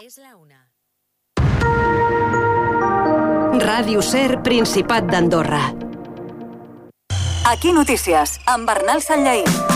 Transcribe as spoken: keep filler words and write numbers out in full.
Es la una. Ràdio Ser, Principat d'Andorra. Aquí notícies, amb Bernal Sanllaí.